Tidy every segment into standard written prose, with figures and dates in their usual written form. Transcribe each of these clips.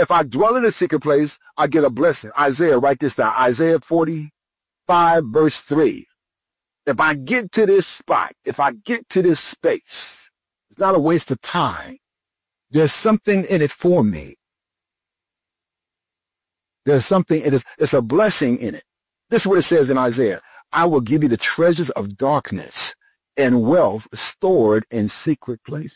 If I dwell in a secret place, I get a blessing. Isaiah, write this down. Isaiah 45, verse 3. If I get to this spot, if I get to this space, it's not a waste of time. There's something in it for me. There's something, it's a blessing in it. This is what it says in Isaiah. I will give you the treasures of darkness and wealth stored in secret places.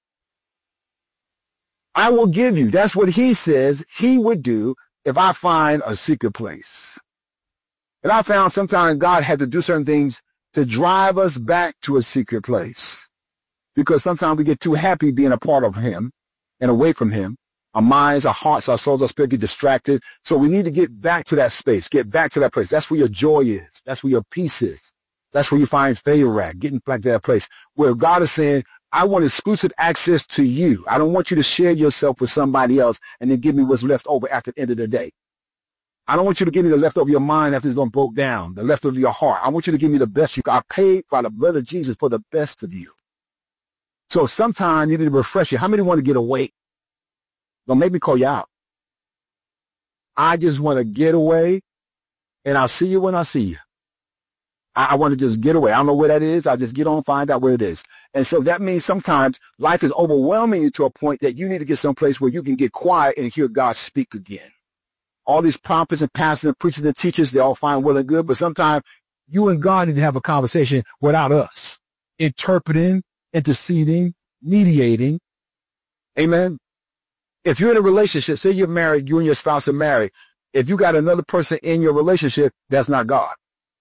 I will give you. That's what he says he would do if I find a secret place. And I found sometimes God had to do certain things to drive us back to a secret place. Because sometimes we get too happy being a part of him and away from him. Our minds, our hearts, our souls, our spirit get distracted. So we need to get back to that space, get back to that place. That's where your joy is. That's where your peace is. That's where you find favor at, getting back to that place where God is saying, I want exclusive access to you. I don't want you to share yourself with somebody else and then give me what's left over after the end of the day. I don't want you to give me the left of your mind after it's done broke down, the left of your heart. I want you to give me the best you got. I paid by the blood of Jesus for the best of you. So sometimes you need to refresh you. How many want to get away? Don't make me call you out. I just want to get away, and I'll see you when I see you. I want to just get away. I don't know where that is. I just get on, find out where it is. And so that means sometimes life is overwhelming you to a point that you need to get someplace where you can get quiet and hear God speak again. All these prophets and pastors and preachers and teachers, they all fine, well and good, but sometimes you and God need to have a conversation without us, interpreting, interceding, mediating. Amen. If you're in a relationship, say you're married, you and your spouse are married. If you got another person in your relationship, that's not God.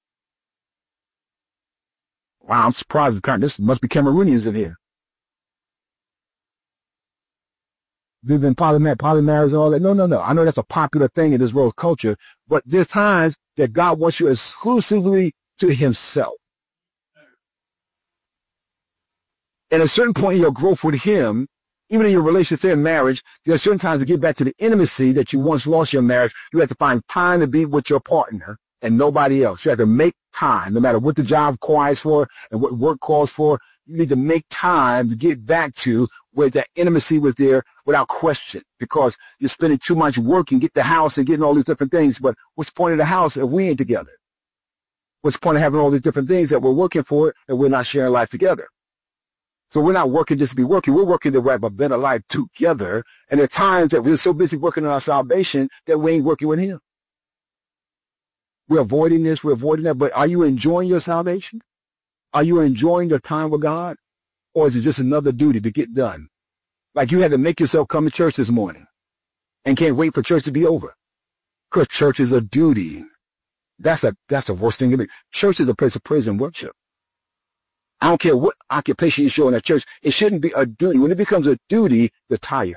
Wow, I'm surprised. This must be Cameroonians in here. Living polymarriage and all that. No. I know that's a popular thing in this world culture, but there's times that God wants you exclusively to himself. At a certain point in your growth with him, even in your relationship and marriage, there are certain times to get back to the intimacy that you once lost in your marriage. You have to find time to be with your partner and nobody else. You have to make time, no matter what the job requires for and what work calls for. You need to make time to get back to where that intimacy was there without question, because you're spending too much working, get the house and getting all these different things. But what's the point of the house if we ain't together? What's the point of having all these different things that we're working for and we're not sharing life together? So we're not working just to be working. We're working to have a better life together. And there are times that we're so busy working on our salvation that we ain't working with him. We're avoiding this, we're avoiding that. But are you enjoying your salvation? Are you enjoying your time with God? Or is it just another duty to get done? Like you had to make yourself come to church this morning and can't wait for church to be over. Because church is a duty. That's the worst thing to be. Church is a place of praise and worship. I don't care what occupation you show in that church. It shouldn't be a duty. When it becomes a duty, you're tired.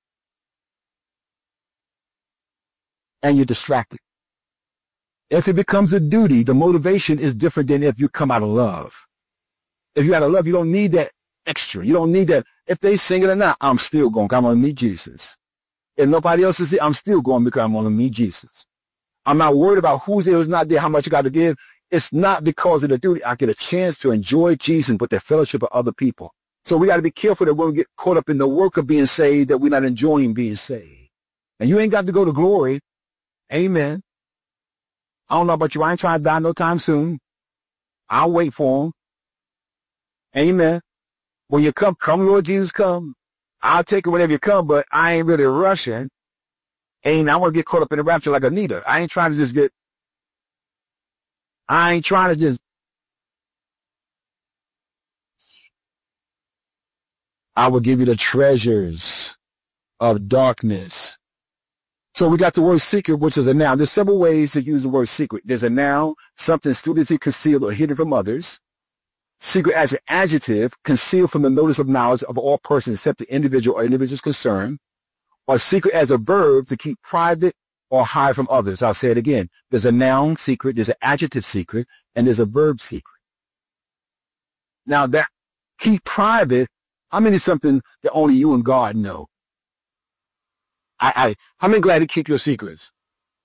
And you're distracted. If it becomes a duty, the motivation is different than if you come out of love. If you out of love, you don't need that extra. You don't need that. If they sing it or not, I'm still going because I'm going to meet Jesus. If nobody else is there, I'm still going because I'm going to meet Jesus. I'm not worried about who's there, who's not there, how much you got to give. It's not because of the duty. I get a chance to enjoy Jesus with the fellowship of other people. So we got to be careful that when we get caught up in the work of being saved, that we're not enjoying being saved. And you ain't got to go to glory. Amen. I don't know about you. I ain't trying to die no time soon. I'll wait for him. Amen. When you come, Lord Jesus, come. I'll take it whenever you come, but I ain't really rushing. I want to get caught up in the rapture like Anita. I ain't trying to just I will give you the treasures of darkness. So we got the word secret, which is a noun. There's several ways to use the word secret. There's a noun, something studiously concealed or hidden from others. Secret as an adjective, concealed from the notice of knowledge of all persons except the individual or individuals concerned. Or secret as a verb, to keep private or hide from others. I'll say it again. There's a noun secret, there's an adjective secret, and there's a verb secret. Now that keep private, how many is something that only you and God know? How many glad to keep your secrets?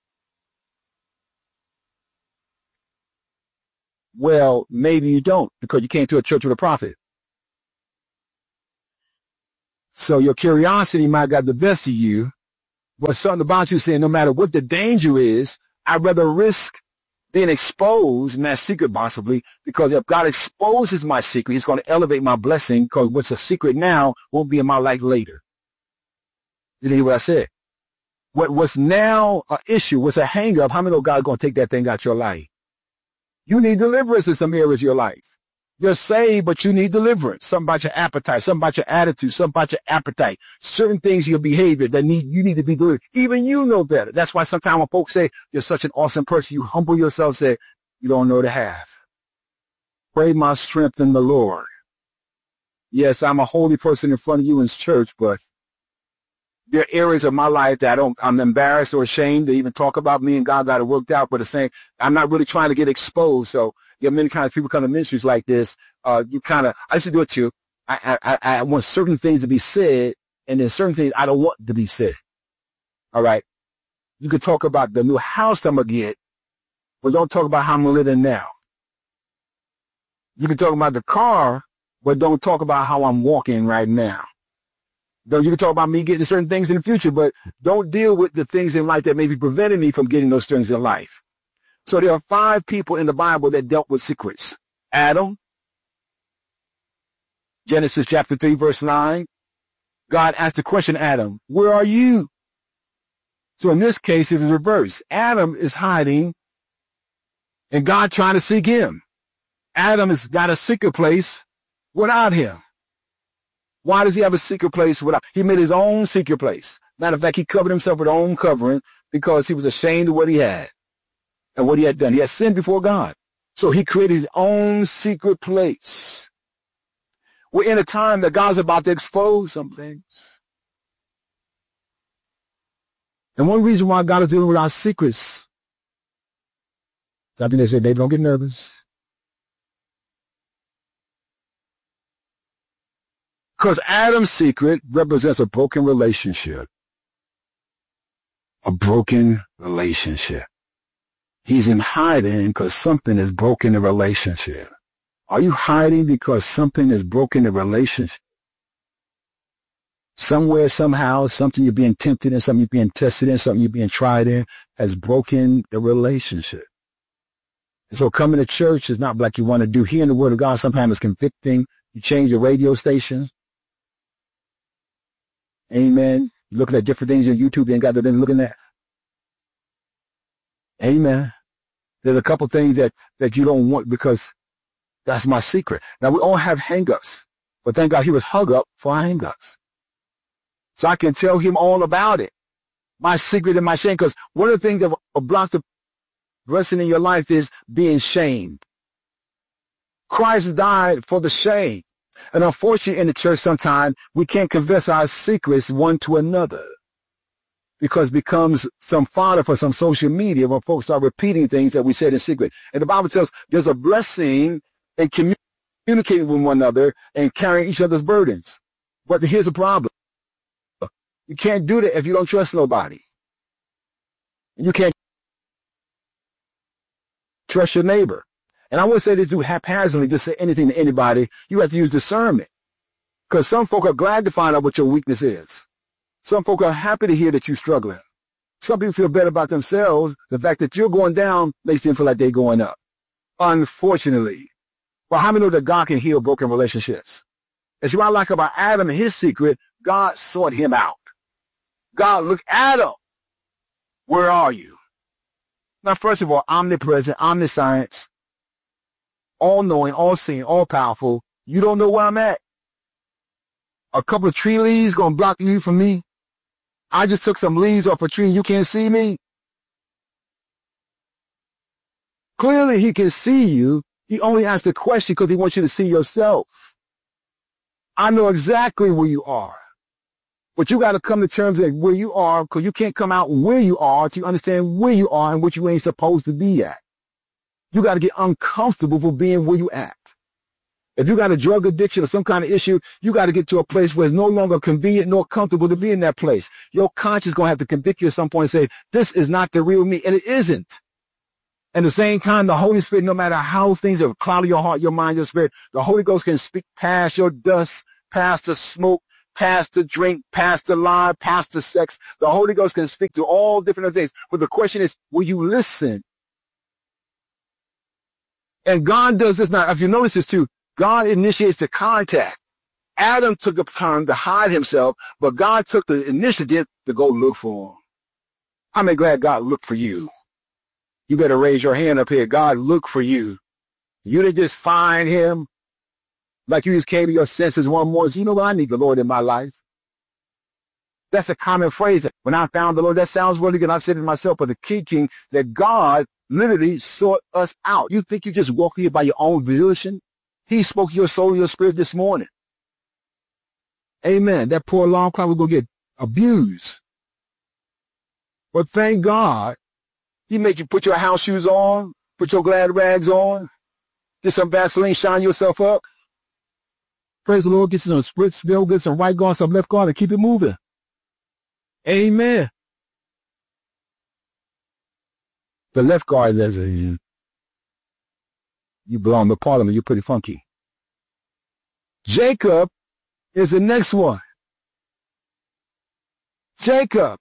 Well, maybe you don't, because you came to a church with a prophet. So your curiosity might have got the best of you, But something about you saying no matter what the danger is, I'd rather risk being exposed in that secret possibly, because if God exposes my secret, he's going to elevate my blessing, because what's a secret now won't be in my life later. You hear what I said? What's now an issue, what's a hang up, how many know God's going to take that thing out your life? You need deliverance in some areas of your life. You're saved, but you need deliverance. Something about your appetite, something about your attitude, something about your appetite. Certain things in your behavior that you need to be delivered. Even you know better. That's why sometimes when folks say, you're such an awesome person, you humble yourself, say, you don't know the half. Pray my strength in the Lord. Yes, I'm a holy person in front of you in church, but there are areas of my life that I'm embarrassed or ashamed to even talk about. Me and God got it worked out, but the same, I'm not really trying to get exposed. So, yeah, many times people come to ministries like this. I used to do it too. I want certain things to be said, and then certain things I don't want to be said. All right. You can talk about the new house I'm going to get, but don't talk about how I'm living now. You can talk about the car, but don't talk about how I'm walking right now. Though you can talk about me getting certain things in the future, but don't deal with the things in life that may be preventing me from getting those things in life. So there are 5 people in the Bible that dealt with secrets. Adam, Genesis chapter 3, verse 9. God asked the question, Adam, where are you? So in this case, it is reversed. Adam is hiding and God trying to seek him. Adam has got a secret place without him. Why does he have a secret place without? He made his own secret place. Matter of fact, he covered himself with his own covering because he was ashamed of what he had and what he had done. He had sinned before God. So he created his own secret place. We're in a time that God's about to expose some things. And one reason why God is dealing with our secrets, I think they say, baby, don't get nervous. Because Adam's secret represents a broken relationship. A broken relationship. He's in hiding because something is broken in the relationship. Are you hiding because something is broken in the relationship? Somewhere, somehow, something you're being tempted in, something you're being tested in, something you're being tried in has broken the relationship. And so coming to church is not like you want to do. Hearing the word of God sometimes is convicting. You change your radio station. Amen. You're looking at different things on YouTube you ain't got to be looking at. Amen. There's a couple things that you don't want because that's my secret. Now, we all have hang-ups, but thank God he was hung up for our hang-ups. So I can tell him all about it. My secret and my shame, because one of the things that blocks the blessing in your life is being shamed. Christ died for the shame. And unfortunately in the church sometimes we can't confess our secrets one to another because it becomes some fodder for some social media when folks start repeating things that we said in secret. And the Bible tells there's a blessing in communicating with one another and carrying each other's burdens. But here's the problem. You can't do that if you don't trust nobody. You can't trust your neighbor. And I wouldn't say this do haphazardly, just say anything to anybody. You have to use discernment. Because some folk are glad to find out what your weakness is. Some folk are happy to hear that you're struggling. Some people feel better about themselves. The fact that you're going down makes them feel like they're going up. Unfortunately. Well, how many know that God can heal broken relationships? That's what I like about Adam and his secret. God sought him out. God, look, Adam, where are you? Now, first of all, omnipresent, omniscience, all-knowing, all-seeing, all-powerful. You don't know where I'm at. A couple of tree leaves gonna block you from me. I just took some leaves off a tree and you can't see me. Clearly he can see you. He only asked the question because he wants you to see yourself. I know exactly where you are. But you got to come to terms with where you are, because you can't come out where you are to understand where you are and what you ain't supposed to be at. You got to get uncomfortable for being where you at. If you got a drug addiction or some kind of issue, you got to get to a place where it's no longer convenient nor comfortable to be in that place. Your conscience is going to have to convict you at some point and say, this is not the real me. And it isn't. At the same time, the Holy Spirit, no matter how things have clouded your heart, your mind, your spirit, the Holy Ghost can speak past your dust, past the smoke, past the drink, past the lie, past the sex. The Holy Ghost can speak to all different things. But the question is, will you listen? And God does this now. If you notice this too, God initiates the contact. Adam took the time to hide himself, but God took the initiative to go look for him. I'm glad God looked for you. You better raise your hand up here. God looked for you. You didn't just find him like you just came to your senses one morning. You know what? I need the Lord in my life. That's a common phrase. When I found the Lord, that sounds really good. I said to myself, but the teaching that God literally sought us out. You think you just walk here by your own volition? He spoke to your soul, your spirit this morning. Amen. That poor alarm clock was going to get abused. But thank God, he made you put your house shoes on, put your glad rags on, get some Vaseline, shine yourself up. Praise the Lord, get some spritz, get some right guard, some left guard, and keep it moving. Amen. The left guard says, you belong to Parliament, you're pretty funky. Jacob is the next one. Jacob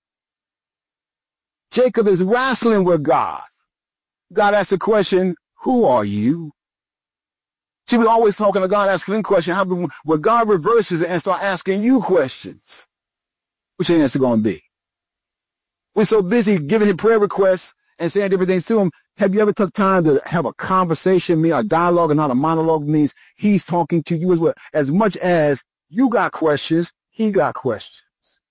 is wrestling with God. God asks the question, who are you? See, we're always talking to God, asking him questions. When God reverses it and start asking you questions, which your answer going to be? We're so busy giving him prayer requests and saying different things to him. Have you ever took time to have a conversation, a dialogue, and not a monologue? Means he's talking to you as well. As much as you got questions, he got questions.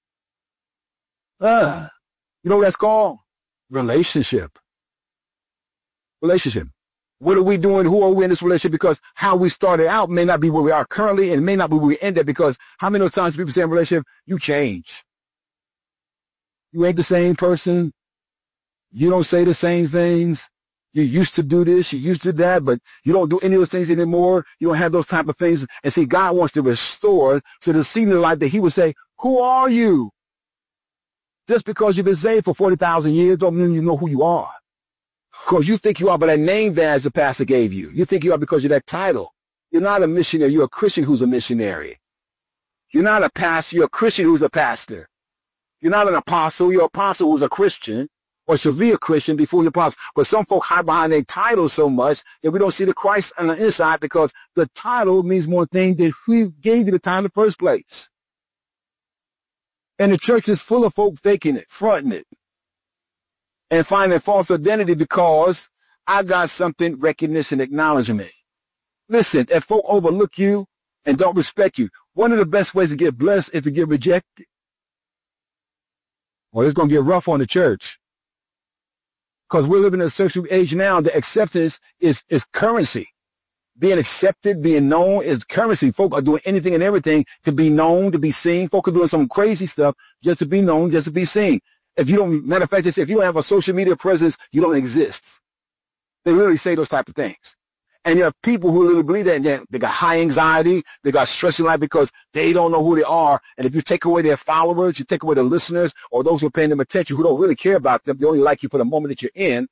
You know what that's called? Relationship. Relationship. What are we doing? Who are we in this relationship? Because how we started out may not be where we are currently, and may not be where we end up. Because how many times people say in relationship, you change. You ain't the same person. You don't say the same things. You used to do this, you used to do that, but you don't do any of those things anymore. You don't have those type of things. And see, God wants to restore to the season of life that he would say, who are you? Just because you've been saved for 40,000 years don't mean you know who you are. Because you think you are by that name badge the pastor gave you. You think you are because of that title. You're not a missionary. You're a Christian who's a missionary. You're not a pastor. You're a Christian who's a pastor. You're not an apostle. You're an apostle who's a Christian, or should be a Christian before the apostle. But some folk hide behind their title so much that we don't see the Christ on the inside, because the title means more things than who gave you the title in the first place. And the church is full of folk faking it, fronting it, and finding false identity because I got something, recognition, acknowledgement. Listen, if folk overlook you and don't respect you, one of the best ways to get blessed is to get rejected. Well, it's going to get rough on the church. Because we're living in a social age now, the acceptance is currency. Being accepted, being known is currency. Folk are doing anything and everything to be known, to be seen. Folk are doing some crazy stuff just to be known, just to be seen. If you don't, matter of fact, if you don't have a social media presence, you don't exist. They literally say those type of things. And you have people who really believe that, and they got high anxiety, they got stress in life because they don't know who they are. And if you take away their followers, you take away the listeners, or those who are paying them attention, who don't really care about them, they only like you for the moment that you're in,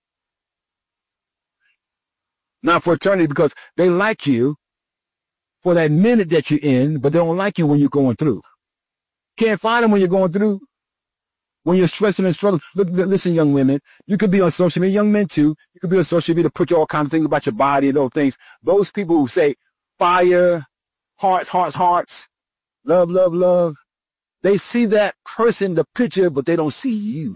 not for eternity, because they like you for that minute that you're in, but they don't like you when you're going through. Can't find them when you're going through. When you're stressing and struggling. Look, listen, young women, you could be on social media, young men too. You could be on social media to put all kinds of things about your body and those things. Those people who say fire, hearts, hearts, hearts, love, love, love. They see that person, the picture, but they don't see you.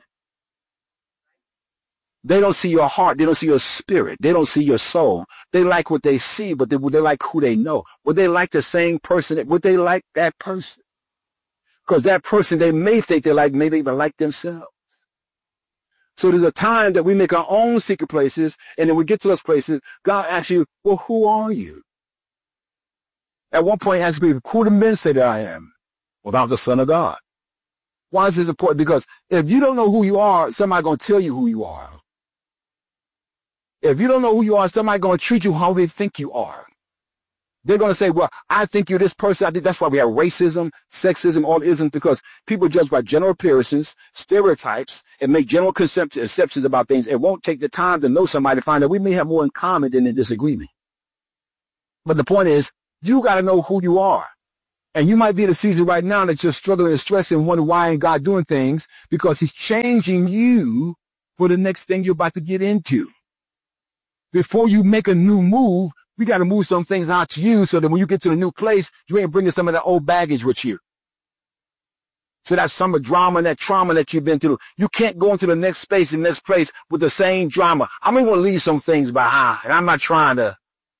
They don't see your heart. They don't see your spirit. They don't see your soul. They like what they see, but they like who they know. Would they like the same person? Would they like that person? Because that person they may think they like, may they even like themselves. So there's a time that we make our own secret places, and then we get to those places, God asks you, well, who are you? At one point, he asked me, who do men say that I am? Well, I'm the Son of God. Why is this important? Because if you don't know who you are, somebody's going to tell you who you are. If you don't know who you are, somebody's going to treat you how they think you are. They're going to say, well, I think you're this person. I think that's why we have racism, sexism, all isms, because people judge by general appearances, stereotypes, and make general conceptions about things. It won't take the time to know somebody to find that we may have more in common than in disagreement. But the point is, you got to know who you are. And you might be in a season right now that you're struggling and stressing and wondering why ain't God doing things, because he's changing you for the next thing you're about to get into. Before you make a new move, we got to move some things out to you so that when you get to the new place, you ain't bringing some of that old baggage with you. So that's some of the drama and that trauma that you've been through. You can't go into the next space and next place with the same drama. I'm going to leave some things behind, and I'm not trying to.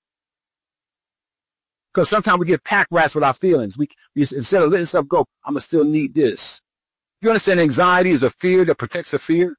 Because sometimes we get pack rats with our feelings. We instead of letting stuff go, I'm going to still need this. You understand anxiety is a fear that protects a fear?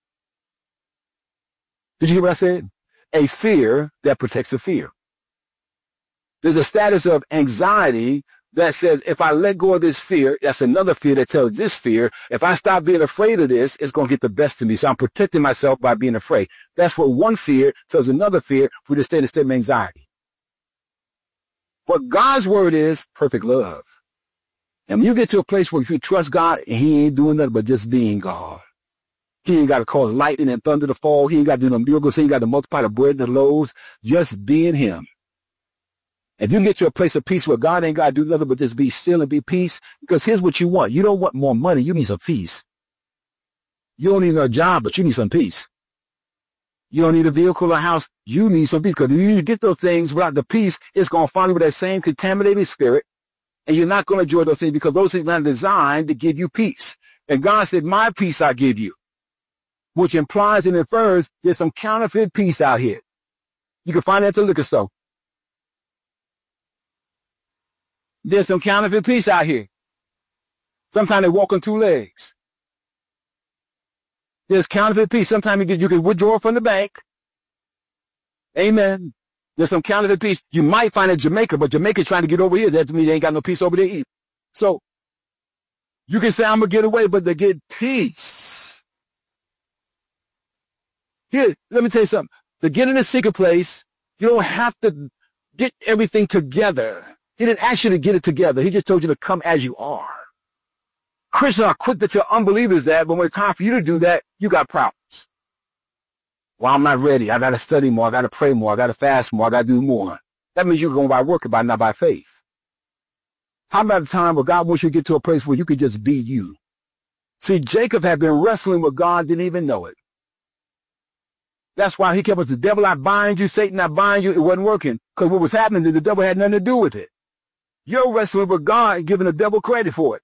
Did you hear what I said? A fear that protects a fear. There's a status of anxiety that says, if I let go of this fear, that's another fear that tells this fear, if I stop being afraid of this, it's going to get the best of me. So I'm protecting myself by being afraid. That's what one fear tells another fear for the state of anxiety. But God's word is perfect love. And when you get to a place where you trust God, and he ain't doing nothing but just being God. He ain't got to cause lightning and thunder to fall. He ain't got to do no miracles. He ain't got to multiply the bread and the loaves. Just being him. If you get to a place of peace where God ain't got to do nothing but just be still and be peace, because here's what you want. You don't want more money. You need some peace. You don't need a job, but you need some peace. You don't need a vehicle or a house. You need some peace. Because if you get those things without the peace, it's going to follow you with that same contaminated spirit. And you're not going to enjoy those things because those things are not designed to give you peace. And God said, my peace I give you. Which implies and infers there's some counterfeit peace out here. You can find that at the liquor store. There's some counterfeit peace out here. Sometimes they walk on two legs. There's counterfeit peace. Sometimes you can withdraw from the bank. Amen. There's some counterfeit peace. You might find it in Jamaica, but Jamaica's trying to get over here. That means they ain't got no peace over there either. So you can say, I'm going to get away, but to get peace. Here, let me tell you something. To get in the secret place, you don't have to get everything together. He didn't ask you to get it together. He just told you to come as you are. Christians are quick to tell unbelievers that, but when it's time for you to do that, you got problems. Well, I'm not ready. I got to study more. I got to pray more. I got to fast more. I got to do more. That means you're going by work, but not by faith. How about the time where God wants you to get to a place where you could just be you? See, Jacob had been wrestling with God, didn't even know it. That's why he kept us, the devil I bind you, Satan I bind you. It wasn't working because what was happening, the devil had nothing to do with it. You're wrestling with God and giving the devil credit for it.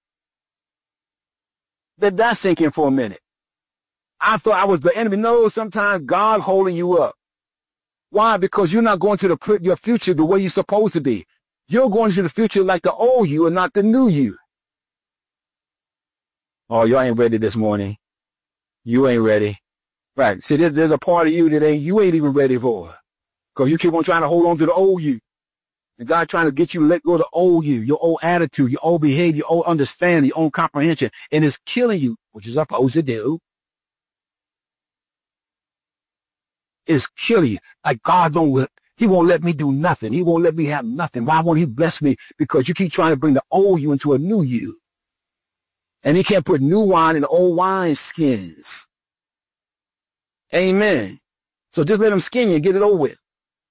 Let that sink in for a minute. I thought I was the enemy. No, sometimes God holding you up. Why? Because you're not going to your future the way you're supposed to be. You're going to the future like the old you and not the new you. Oh, you ain't ready this morning. You ain't ready. Right. See, there's a part of you that you ain't even ready for. Because you keep on trying to hold on to the old you. And God trying to get you to let go of the old you, your old attitude, your old behavior, your old understanding, your own comprehension. And it's killing you, which is supposed to do. It's killing you. Like God he won't let me do nothing. He won't let me have nothing. Why won't he bless me? Because you keep trying to bring the old you into a new you. And he can't put new wine in old wine skins. Amen. So just let him skin you and get it over with.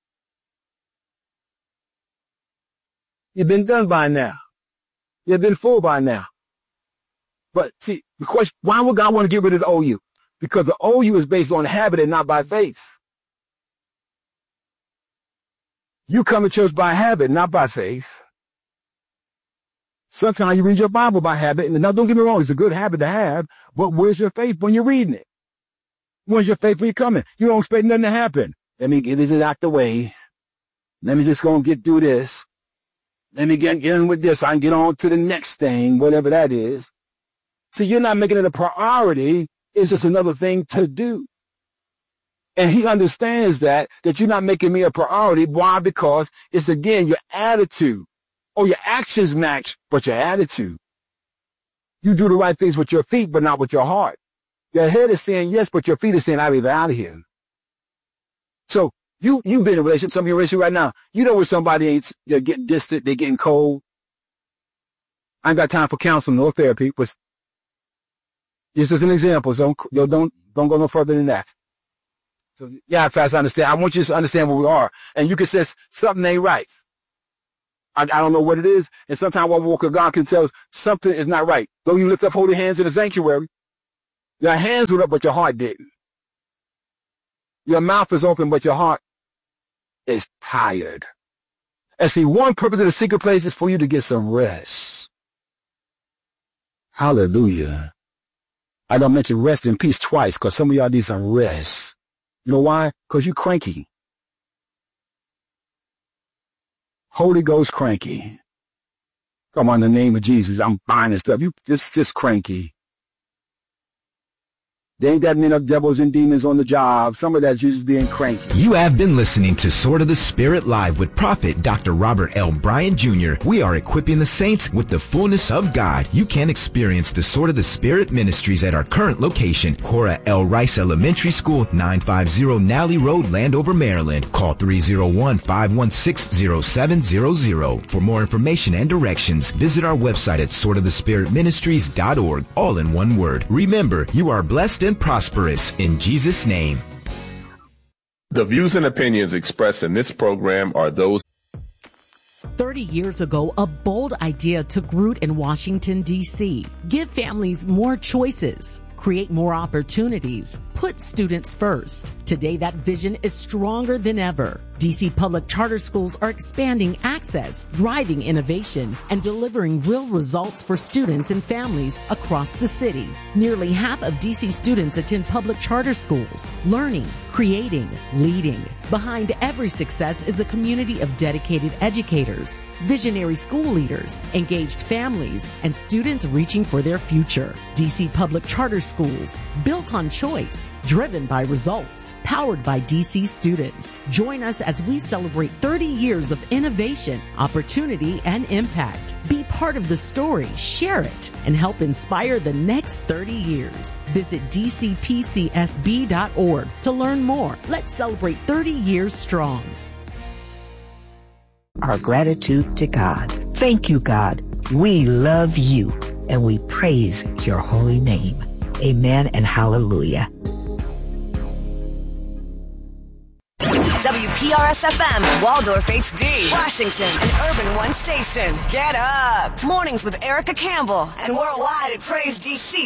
You've been done by now. You've been full by now. But see, the question, why would God want to get rid of the old you? Because the old you is based on habit and not by faith. You come to church by habit, not by faith. Sometimes you read your Bible by habit. And now, don't get me wrong, it's a good habit to have, but where's your faith when you're reading it? Where's your faith when you're coming? You don't expect nothing to happen. Let me get this out the way. Let me just go and get through this. Let me get in with this. I can get on to the next thing, whatever that is. See, you're not making it a priority. It's just another thing to do. And he understands that you're not making me a priority. Why? Because it's, again, your attitude. Or your actions match, but your attitude. You do the right things with your feet, but not with your heart. Your head is saying yes, but your feet are saying, I'll be out of here. So you've been in a relationship, some of your relationship right now. You know where somebody they're getting distant, they're getting cold. I ain't got time for counseling or therapy, but this is an example. So don't go no further than that. So yeah, fast I understand. I want you to understand where we are. And you can say something ain't right. I don't know what it is. And sometimes one walk of God can tell us something is not right. Though you lift up holy hands in the sanctuary, your hands were up, but your heart didn't. Your mouth is open, but your heart is tired. And see, one purpose of the secret place is for you to get some rest. Hallelujah. I don't mention rest in peace twice because some of y'all need some rest. You know why? Because you're cranky. Holy Ghost cranky. Come on, in the name of Jesus, I'm binding stuff. You just cranky. There ain't that many devils and demons on the job. Some of that's just being cranky. You have been listening to Sword of the Spirit Live with Prophet Dr. Robert L. Bryant Jr. We are equipping the saints with the fullness of God. You can experience the Sword of the Spirit ministries at our current location, Cora L. Rice Elementary School, 950 Nally Road, Landover, Maryland. Call 301-516-0700. For more information and directions, visit our website at swordofthespiritministries.org, all in one word. Remember, you are blessed and prosperous in Jesus' name. The views and opinions expressed in this program are those. 30 years ago, a bold idea took root in Washington, D.C. Give families more choices, create more opportunities, put students first. Today, that vision is stronger than ever. D.C. public charter schools are expanding access, driving innovation, and delivering real results for students and families across the city. Nearly half of D.C. students attend public charter schools, learning, creating, leading. Behind every success is a community of dedicated educators, visionary school leaders, engaged families, and students reaching for their future. D.C. public charter schools, built on choice, driven by results, powered by D.C. students. Join us as we celebrate 30 years of innovation, opportunity, and impact. Be part of the story, share it, and help inspire the next 30 years. Visit dcpcsb.org to learn more. Let's celebrate 30 years strong. Our gratitude to God. Thank you, God. We love you, and we praise your holy name. Amen and hallelujah. WPRS-FM, Waldorf HD, Washington, an Urban One station. Get up. Mornings with Erica Campbell and worldwide at PraiseDC.com.